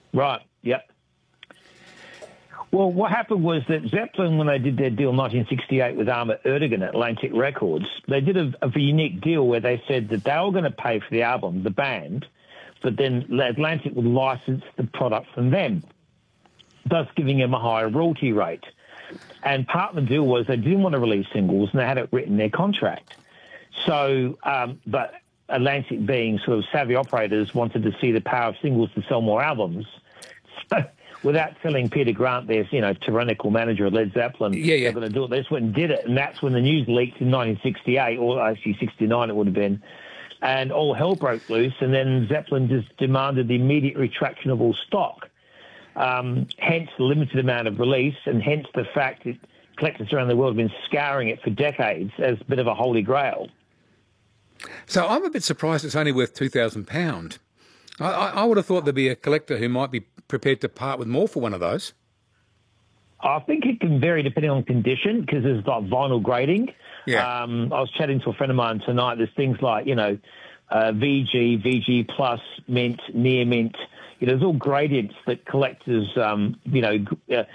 Right. Yep. Well, what happened was that Zeppelin, when they did their deal in 1968 with Ahmet Ertegun at Atlantic Records, they did a unique deal where they said that they were going to pay for the album, the band, but then Atlantic would license the product from them, thus giving them a higher royalty rate. And part of the deal was they didn't want to release singles, and they had it written in their contract. So, but Atlantic, being sort of savvy operators, wanted to see the power of singles to sell more albums. So, without telling Peter Grant, their tyrannical manager of Led Zeppelin, they're going to do it, they just went and did it. And that's when the news leaked in 1968, or actually 69 it would have been. And all hell broke loose, and then Zeppelin just demanded the immediate retraction of all stock. Hence the limited amount of release, and hence the fact that collectors around the world have been scouring it for decades as a bit of a holy grail. So I'm a bit surprised it's only worth £2,000. I would have thought there'd be a collector who might be prepared to part with more for one of those. I think it can vary depending on condition, because there's like vinyl grading. Yeah. I was chatting to a friend of mine tonight. There's things like, VG, VG Plus, mint, near mint. There's all gradients that collectors, rate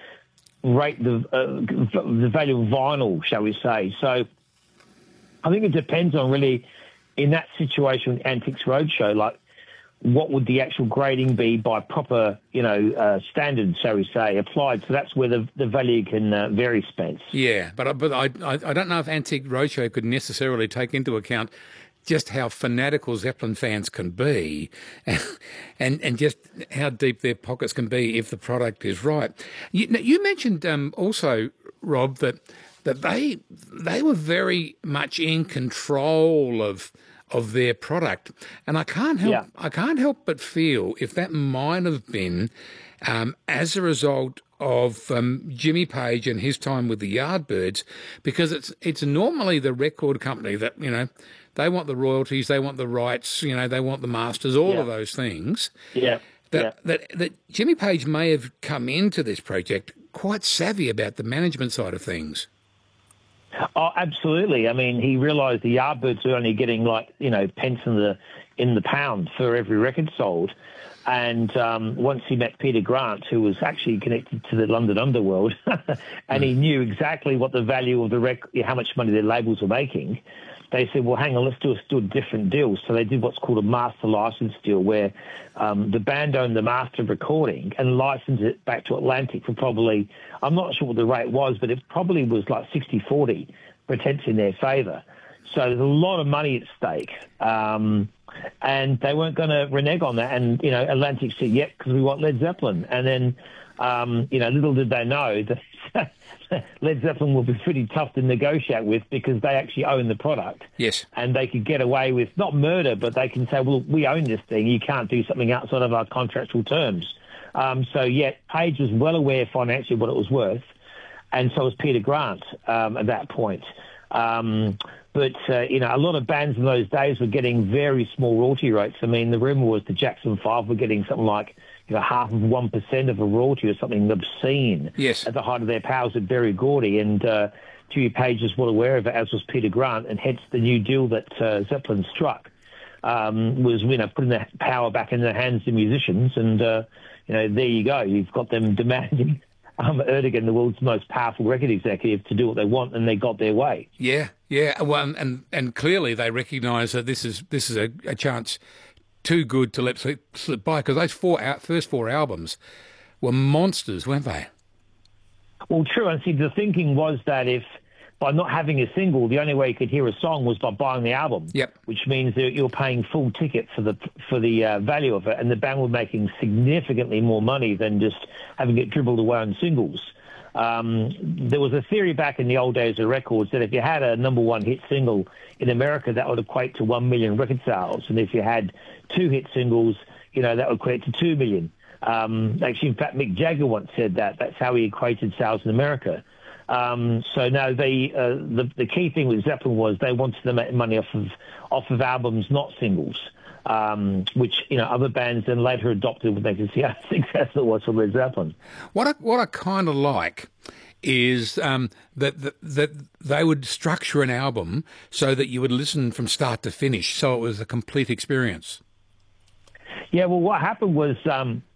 the value of vinyl, shall we say. So I think it depends on really, in that situation, Antiques Roadshow, like, what would the actual grading be by proper, standards, shall we say, applied? So that's where the value can vary, Spence. Yeah, but I don't know if Antique Roadshow could necessarily take into account just how fanatical Zeppelin fans can be and just how deep their pockets can be if the product is right. You mentioned also, Rob, that they were very much in control of their product, and I can't help but feel if that might have been as a result of Jimmy Page and his time with the Yardbirds, because it's normally the record company that they want the royalties, they want the rights, they want the masters, all of those things. Yeah. That Jimmy Page may have come into this project quite savvy about the management side of things. Oh, absolutely. I mean, he realised the Yardbirds were only getting pence in the pound for every record sold. And once he met Peter Grant, who was actually connected to the London underworld, and he knew exactly what the value of the how much money their labels were making, they said, well, hang on, let's do a different deal. So they did what's called a master license deal, where the band owned the master recording and licensed it back to Atlantic for probably, I'm not sure what the rate was, but it probably was like 60-40, potentially in their favour. So there's a lot of money at stake. And they weren't going to renege on that. And, Atlantic said, yep, because we want Led Zeppelin. And then, little did they know that Led Zeppelin will be pretty tough to negotiate with, because they actually own the product. Yes. And they could get away with, not murder, but they can say, well, we own this thing. You can't do something outside of our contractual terms. Page was well aware financially what it was worth. And so was Peter Grant at that point. A lot of bands in those days were getting very small royalty rates. I mean, the rumour was the Jackson 5 were getting something like half of 1% of a royalty or something obscene. Yes. At the height of their powers at Berry Gordy. And Jimmy Page was well aware of it, as was Peter Grant, and hence the new deal that Zeppelin struck was putting the power back in the hands of musicians. And, there you go. You've got them demanding Ertegun, the world's most powerful record executive, to do what they want, and they got their way. Yeah. Well, and clearly they recognise that this is a chance too good to let slip by, because those first four albums were monsters, weren't they? Well, true. And see, the thinking was that if by not having a single, the only way you could hear a song was by buying the album. Yep. Which means that you're paying full ticket for the value of it, and the band were making significantly more money than just having it dribbled away on singles. There was a theory back in the old days of records that if you had a number one hit single in America, that would equate to 1 million record sales. And if you had 2 hit singles, that would equate to 2 million. Actually, in fact, Mick Jagger once said that. That's how he equated sales in America. So no, the key thing with Zeppelin was they wanted to make money off of albums, not singles. Which other bands then later adopted when they could see how successful it was for Led Zeppelin. What I kind of like is that they would structure an album so that you would listen from start to finish, so it was a complete experience. Yeah, well, what happened was